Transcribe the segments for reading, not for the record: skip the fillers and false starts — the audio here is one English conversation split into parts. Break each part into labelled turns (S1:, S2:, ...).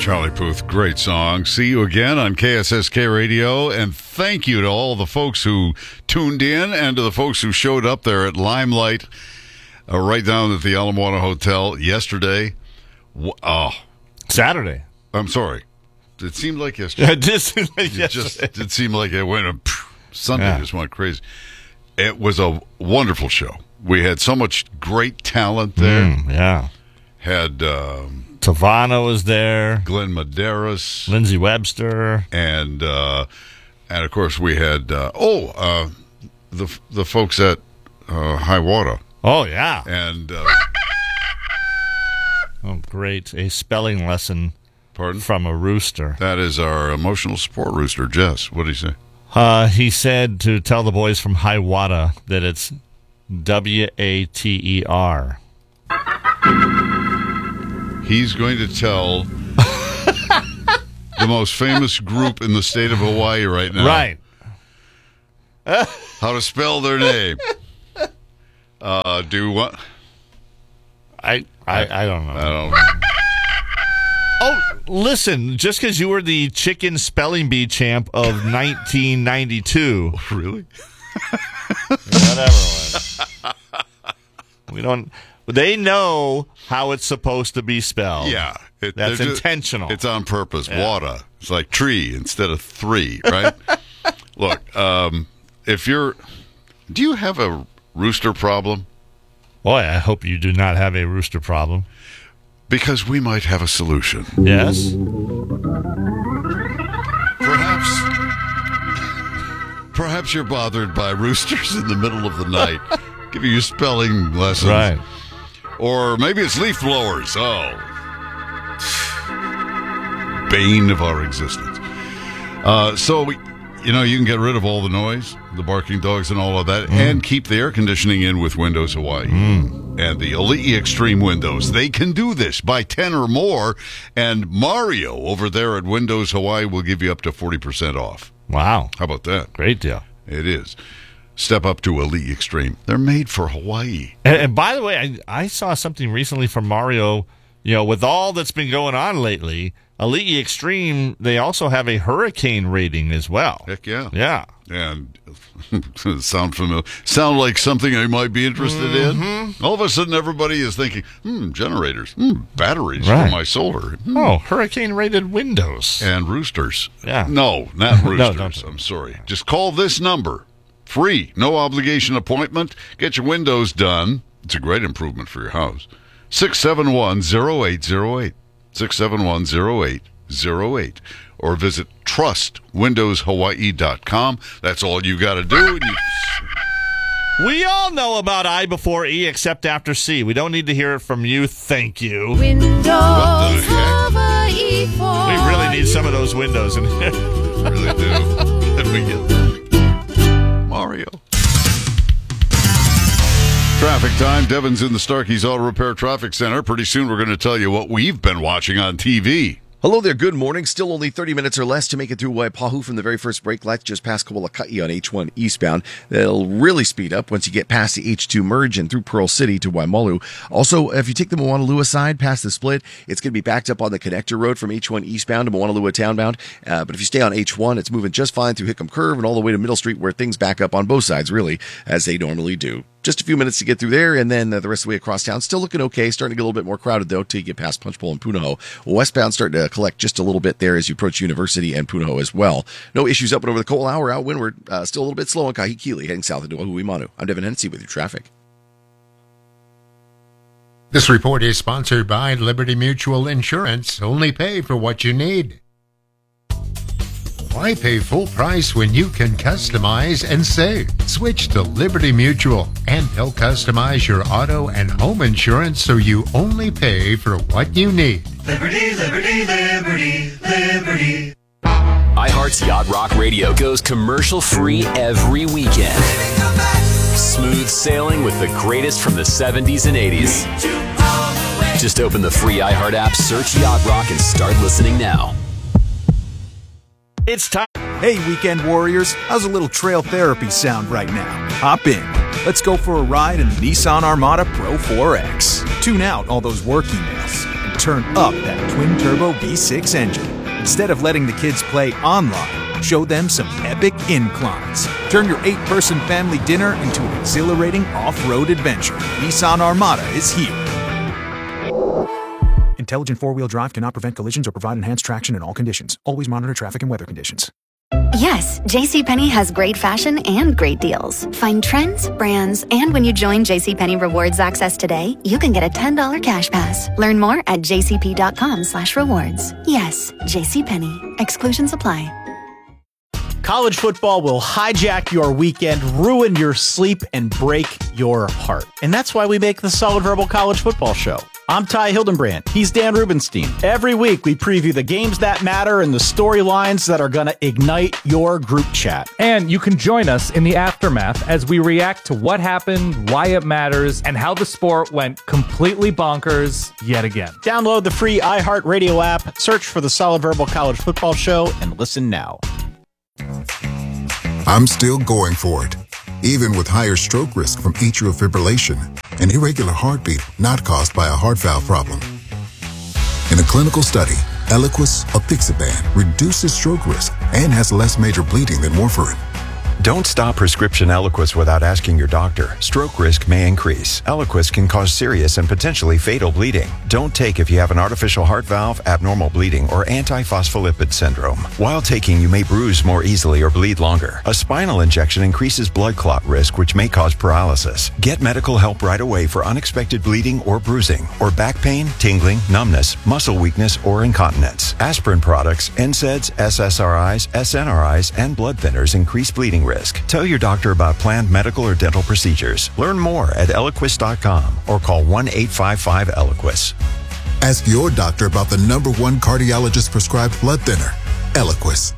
S1: Charlie Puth, great song. See you again on KSSK Radio, and thank you to all the folks who tuned in and to the folks who showed up there at Limelight, right down at the Alamoana Hotel yesterday.
S2: Saturday.
S1: I'm sorry. It seemed like yesterday.
S2: It
S1: It seemed like it went. Sunday just went crazy. It was a wonderful show. We had so much great talent there. Had
S2: Tavana was there.
S1: Glenn Medeiros,
S2: Lindsay Webster,
S1: and of course we had the folks at High Water.
S2: Oh yeah,
S1: and
S2: great, a spelling lesson.
S1: Pardon?
S2: From a rooster.
S1: That is our emotional support rooster, Jess. What did he say?
S2: He said to tell the boys from High Water that it's WATER.
S1: He's going to tell the most famous group in the state of Hawaii right now.
S2: Right.
S1: How to spell their name. Do what?
S2: I don't know.
S1: I don't know.
S2: Oh, listen, just because you were the chicken spelling bee champ of 1992.
S1: Really?
S2: Whatever. We don't. They know how it's supposed to be spelled.
S1: Yeah.
S2: That's intentional.
S1: It's on purpose. Yeah. Water. It's like tree instead of three, right? Look, do you have a rooster problem?
S2: Boy, I hope you do not have a rooster problem.
S1: Because we might have a solution.
S2: Yes?
S1: Perhaps you're bothered by roosters in the middle of the night, giving you spelling lessons.
S2: Right.
S1: Or maybe it's leaf blowers. Oh. Bane of our existence. You can get rid of all the noise, the barking dogs and all of that, and keep the air conditioning in with Windows Hawaii. And the Elite Extreme windows. They can do this. Buy 10 or more, and Mario over there at Windows Hawaii will give you up to 40% off.
S2: Wow.
S1: How about that?
S2: Great deal.
S1: It is. Step up to Elite Extreme. They're made for Hawaii.
S2: And by the way, I saw something recently from Mario, with all that's been going on lately, Elite Extreme, they also have a hurricane rating as well.
S1: Heck yeah.
S2: Yeah.
S1: And sound familiar? Sound like something I might be interested in? All of a sudden, everybody is thinking, generators, batteries for my solar.
S2: Oh, hurricane-rated windows.
S1: And roosters.
S2: Yeah.
S1: No, not roosters.
S2: No,
S1: I'm sorry. Just call this number. Free. No obligation appointment. Get your windows done. It's a great improvement for your house. 671-0808. 671-0808. Or visit trustwindowshawaii.com. That's all you got to do.
S2: We all know about I before E except after C. We don't need to hear it from you. Thank you.
S3: Windows Hawaii for
S2: we really need some of those windows in here.
S1: Really do. Can we get that? Mario. Traffic time. Devin's in the Starkey's Auto Repair Traffic Center. Pretty soon we're going to tell you what we've been watching on TV.
S4: Hello there, good morning. Still only 30 minutes or less to make it through Waipahu from the very first brake lights just past Kawalaka'i on H1 eastbound. That'll really speed up once you get past the H2 merge and through Pearl City to Waimalu. Also, if you take the Moanalua side past the split, it's going to be backed up on the connector road from H1 eastbound to Moanalua townbound. But if you stay on H1, it's moving just fine through Hickam Curve and all the way to Middle Street where things back up on both sides, really, as they normally do. Just a few minutes to get through there, and then the rest of the way across town. Still looking okay. Starting to get a little bit more crowded, though, till you get past Punchbowl and Punahou. Westbound starting to collect just a little bit there as you approach University and Punahou as well. No issues up and over the coal hour. Out windward, still a little bit slow on Kahikili, heading south into Ohuimanu. I'm Devin Hennessy with your traffic.
S5: This report is sponsored by Liberty Mutual Insurance. Only pay for what you need. Why pay full price when you can customize and save? Switch to Liberty Mutual, and they'll customize your auto and home insurance so you only pay for what you need.
S6: Liberty, liberty, liberty, liberty.
S7: iHeart's Yacht Rock Radio goes commercial-free every weekend. Smooth sailing with the greatest from the 70s and 80s. Just open the free iHeart app, search Yacht Rock, and start listening now.
S2: It's time.
S8: Hey, weekend warriors, how's a little trail therapy sound right now? Hop in. Let's go for a ride in the Nissan Armada Pro 4X. Tune out all those work emails and turn up that twin-turbo V6 engine. Instead of letting the kids play online, show them some epic inclines. Turn your 8-person family dinner into an exhilarating off-road adventure. Nissan Armada is here. Intelligent four-wheel drive cannot prevent collisions or provide enhanced traction in all conditions. Always monitor traffic and weather conditions.
S9: Yes, JCPenney has great fashion and great deals. Find trends, brands, and when you join JCPenney Rewards Access today, you can get a $10 cash pass. Learn more at jcp.com/rewards. Yes, JCPenney. Exclusions apply.
S10: College football will hijack your weekend, ruin your sleep, and break your heart. And that's why we make the Solid Verbal College Football Show. I'm Ty Hildenbrand. He's Dan Rubenstein. Every week, we preview the games that matter and the storylines that are going to ignite your group chat.
S11: And you can join us in the aftermath as we react to what happened, why it matters, and how the sport went completely bonkers yet again.
S10: Download the free iHeartRadio app, search for the Solid Verbal College Football Show, and listen now.
S12: I'm still going for it, even with higher stroke risk from atrial fibrillation, an irregular heartbeat not caused by a heart valve problem. In a clinical study, Eliquis apixaban reduces stroke risk and has less major bleeding than warfarin.
S13: Don't stop prescription Eliquis without asking your doctor. Stroke risk may increase. Eliquis can cause serious and potentially fatal bleeding. Don't take if you have an artificial heart valve, abnormal bleeding, or antiphospholipid syndrome. While taking, you may bruise more easily or bleed longer. A spinal injection increases blood clot risk, which may cause paralysis. Get medical help right away for unexpected bleeding or bruising, or back pain, tingling, numbness, muscle weakness, or incontinence. Aspirin products, NSAIDs, SSRIs, SNRIs, and blood thinners increase bleeding risk. Tell your doctor about planned medical or dental procedures. Learn more at Eliquis.com or call 1-855-ELIQUIS.
S12: Ask your doctor about the #1 cardiologist prescribed blood thinner, Eliquis.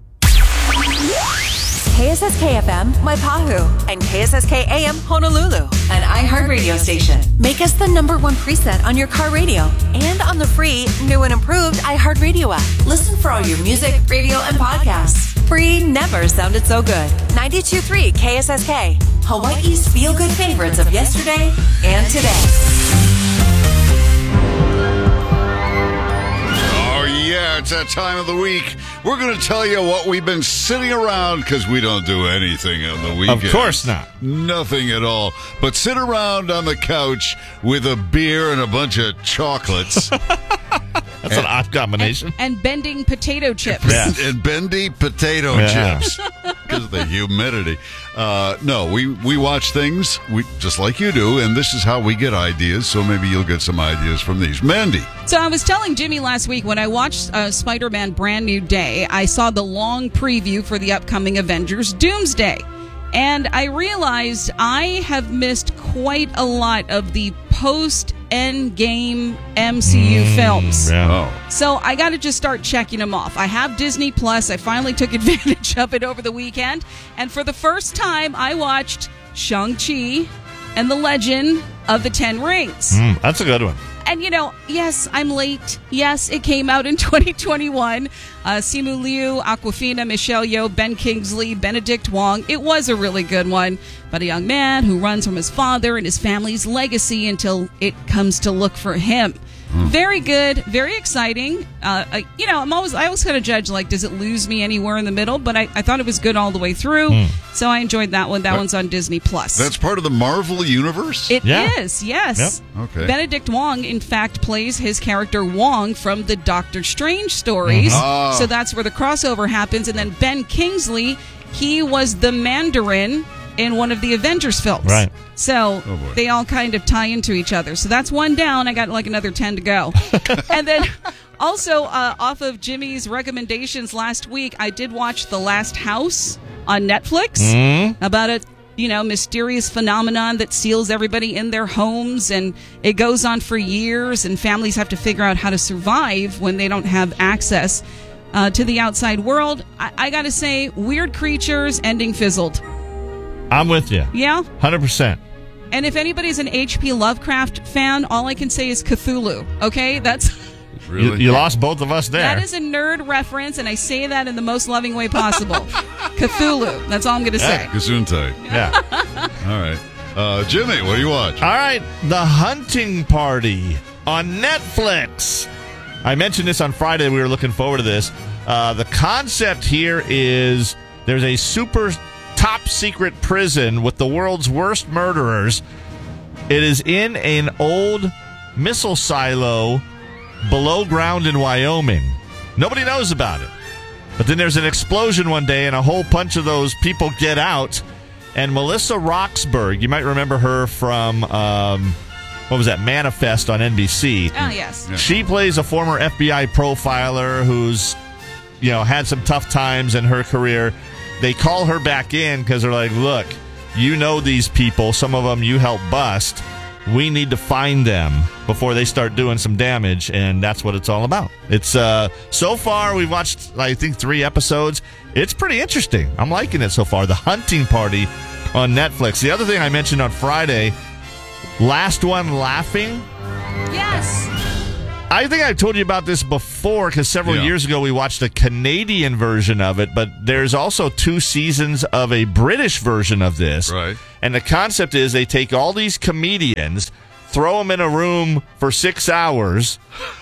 S14: KSSK FM, Waipahu, and KSSK AM, Honolulu, an iHeartRadio station. Make us the #1 preset on your car radio and on the free, new and improved iHeartRadio app. Listen for all your music, radio, and podcasts. Free never sounded so good. 92.3 KSSK, Hawaii's feel-good favorites of yesterday and today.
S1: Yeah, it's that time of the week. We're going to tell you what we've been sitting around, because we don't do anything on the weekend.
S2: Of course not.
S1: Nothing at all. But sit around on the couch with a beer and a bunch of chocolates.
S2: That's an odd combination.
S15: And bending potato chips.
S1: Yeah. And bendy potato chips. Because of the humidity. No, we watch things just like you do, and this is how we get ideas, so maybe you'll get some ideas from these. Mandy.
S15: So I was telling Jimmy last week when I watched Spider-Man Brand New Day, I saw the long preview for the upcoming Avengers Doomsday. And I realized I have missed quite a lot of the post-Endgame MCU films.
S2: Yeah. Oh.
S15: So I got to just start checking them off. I have Disney Plus. I finally took advantage of it over the weekend. And for the first time, I watched Shang-Chi and the Legend of the Ten Rings.
S2: That's a good one.
S15: And, yes, I'm late. Yes, it came out in 2021. Simu Liu, Awkwafina, Michelle Yeoh, Ben Kingsley, Benedict Wong. It was a really good one. About a young man who runs from his father and his family's legacy until it comes to look for him. Very good, very exciting. I always kind of judge, does it lose me anywhere in the middle? But I thought it was good all the way through. So I enjoyed that one. That one's on Disney Plus.
S1: That's part of the Marvel Universe?
S15: It is, yes.
S1: Yep. Okay.
S15: Benedict Wong, in fact, plays his character Wong from the Doctor Strange stories. So that's where the crossover happens. And then Ben Kingsley, he was the Mandarin in one of the Avengers films.
S2: Right.
S15: So they all kind of tie into each other. So that's one down. I got another 10 to go. And then also off of Jimmy's recommendations last week, I did watch The Last House on Netflix about a mysterious phenomenon that seals everybody in their homes, and it goes on for years, and families have to figure out how to survive when they don't have access to the outside world. I gotta say, weird creatures, ending fizzled.
S2: I'm with you.
S15: Yeah?
S2: 100%.
S15: And if anybody's an H.P. Lovecraft fan, all I can say is Cthulhu, okay? That's...
S2: Really? You lost both of us there.
S15: That is a nerd reference, and I say that in the most loving way possible. Cthulhu. That's all I'm going to say.
S1: Gesundheit.
S2: Yeah.
S1: All right. Jimmy, what do you watch?
S2: All right. The Hunting Party. on Netflix. I mentioned this on Friday. We were looking forward to this. The concept here is there's a super top secret prison with the world's worst murderers. It is in an old missile silo below ground in Wyoming. Nobody knows about it. But then there's an explosion one day and a whole bunch of those people get out. And Melissa Roxburgh, you might remember her from, what was that, Manifest on NBC.
S15: Oh, yes.
S2: She plays a former FBI profiler who's, had some tough times in her career. They call her back in because they're like, look, you know these people. Some of them you helped bust. We need to find them before they start doing some damage, and that's what it's all about. It's so far we've watched, I think, 3 episodes. It's pretty interesting. I'm liking it so far. The Hunting Party on Netflix. The other thing I mentioned on Friday, Last One Laughing.
S15: Yes.
S2: I think I've told you about this before because several years ago we watched a Canadian version of it, but there's also 2 seasons of a British version of this.
S1: Right.
S2: And the concept is they take all these comedians, throw them in a room for 6 hours,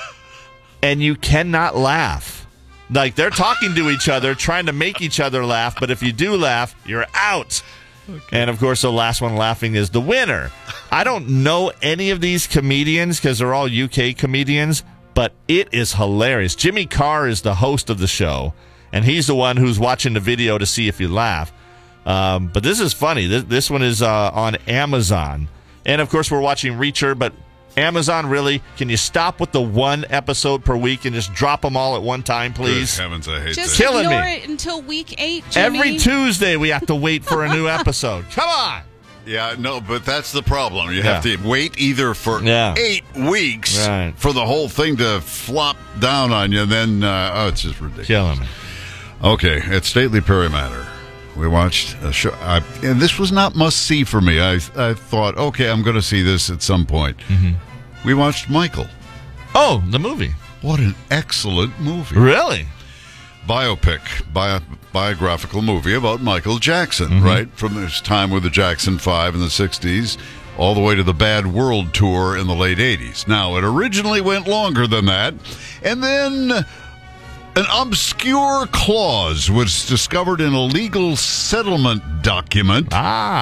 S2: and you cannot laugh. Like, they're talking to each other, trying to make each other laugh, but if you do laugh, you're out. Okay. And, of course, the Last One Laughing is the winner. I don't know any of these comedians because they're all UK comedians, but it is hilarious. Jimmy Carr is the host of the show, and he's the one who's watching the video to see if you laugh. But this is funny. This one is on Amazon. And, of course, we're watching Reacher, but Amazon, really, can you stop with the 1 episode per week and just drop them all at one time, please?
S1: Good heavens, I hate
S15: Just
S1: that.
S15: ignore
S2: Killing me.
S15: it until week 8, Jimmy.
S2: Every Tuesday we have to wait for a new episode. Come on!
S1: Yeah, no, but that's the problem. You have to wait either for 8 weeks for the whole thing to flop down on you, and then, it's just ridiculous.
S2: Killing me.
S1: Okay, at Stately Perry Manor, we watched a show, and this was not must-see for me. I thought, okay, I'm going to see this at some point.
S2: Mm-hmm.
S1: We watched Michael.
S2: Oh, the movie.
S1: What an excellent movie.
S2: Really?
S1: Biopic, biographical movie about Michael Jackson, right? From his time with the Jackson 5 in the 60s all the way to the Bad World Tour in the late 80s. Now, it originally went longer than that, and then an obscure clause was discovered in a legal settlement document.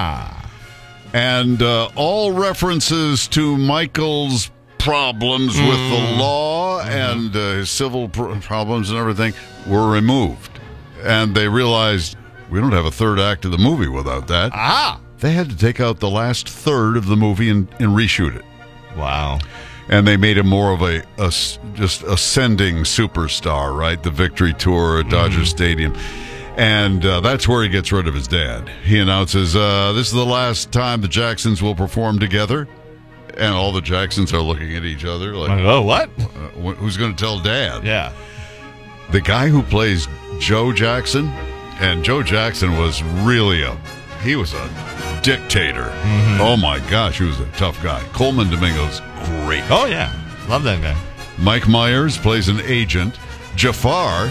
S1: And all references to Michael's problems with the law and his civil problems and everything were removed. And they realized we don't have a third act of the movie without that. They had to take out the last third of the movie and reshoot it.
S2: Wow.
S1: And they made him more of a just ascending superstar, right? The Victory Tour at Dodger Stadium. And that's where he gets rid of his dad. He announces, this is the last time the Jacksons will perform together. And all the Jacksons are looking at each other like,
S2: oh, what?
S1: Who's going to tell Dad?
S2: Yeah.
S1: The guy who plays Joe Jackson, and Joe Jackson was really he was a dictator. Oh, my gosh, he was a tough guy. Coleman Domingo's great.
S2: Oh, yeah. Love that guy.
S1: Mike Myers plays an agent. Jafar,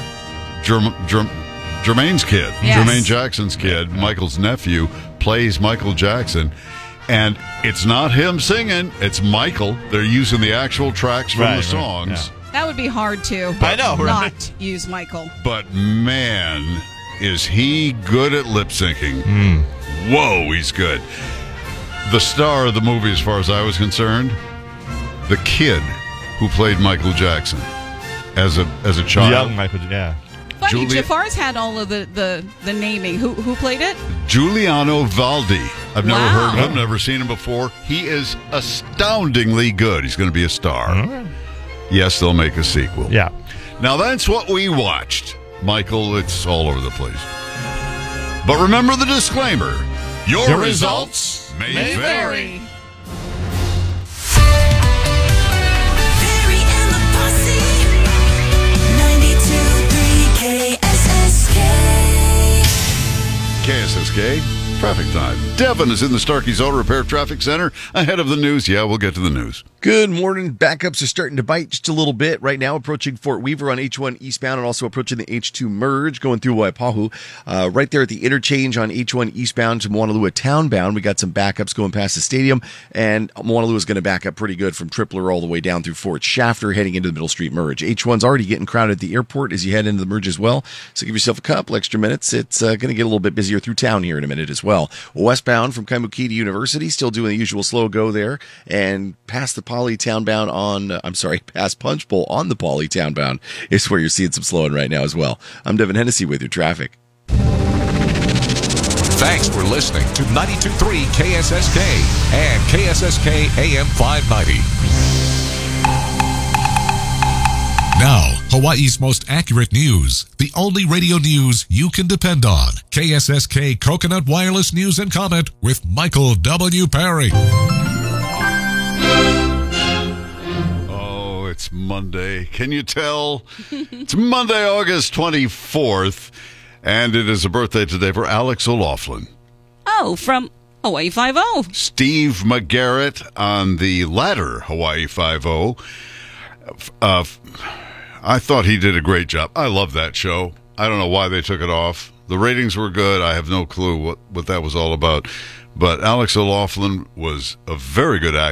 S1: Jermaine's kid, Jermaine Jackson's kid, Michael's nephew, plays Michael Jackson. And it's not him singing, it's Michael. They're using the actual tracks from the songs.
S15: Right, yeah. That would be hard to not use Michael.
S1: But man, is he good at lip syncing. Whoa, he's good. The star of the movie, as far as I was concerned, the kid who played Michael Jackson as a child.
S2: Young Michael, yeah.
S15: Funny, Jafar's had all of the naming. Who played it?
S1: Giuliano Valdi. I've never heard of him, never seen him before. He is astoundingly good. He's going to be a star. Yes, they'll make a sequel.
S2: Yeah.
S1: Now, that's what we watched. Michael, it's all over the place. But remember the disclaimer. Your results may vary. KSSK, traffic time. Devin is in the Starkey's Auto Repair Traffic Center ahead of the news. Yeah, we'll get to the news.
S4: Good morning. Backups are starting to bite just a little bit right now, approaching Fort Weaver on H1 eastbound and also approaching the H2 merge going through Waipahu. Right there at the interchange on H1 eastbound to Moanalua townbound, we got some backups going past the stadium, and Moanalua is going to back up pretty good from Tripler all the way down through Fort Shafter heading into the Middle Street merge. H1's already getting crowded at the airport as you head into the merge as well, so give yourself a couple extra minutes. It's going to get a little bit busier through town here in a minute as well. Westbound from Kaimuki to University, still doing the usual slow go there, and past the Poly townbound past Punch Bowl on the Poly townbound is where you're seeing some slowing right now as well. I'm Devin Hennessy with your traffic.
S16: Thanks for listening to 92.3 KSSK and KSSK AM 590.
S17: Now, Hawaii's most accurate news. The only radio news you can depend on. KSSK Coconut Wireless News and Comment with Michael W. Perry.
S1: It's Monday. Can you tell? It's Monday, August 24th, and it is a birthday today for Alex O'Loughlin.
S15: Oh, from Hawaii 5-0.
S1: Steve McGarrett on the latter Hawaii 5-0. I thought he did a great job. I love that show. I don't know why they took it off. The ratings were good. I have no clue what that was all about. But Alex O'Loughlin was a very good actor.